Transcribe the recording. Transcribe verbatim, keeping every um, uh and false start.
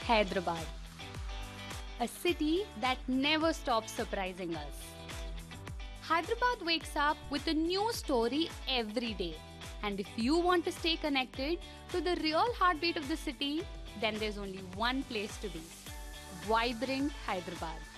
Hyderabad, a city that never stops surprising us. Hyderabad wakes up with a new story every day. And if you want to stay connected to the real heartbeat of the city, then there's only one place to be: Vibrant Hyderabad.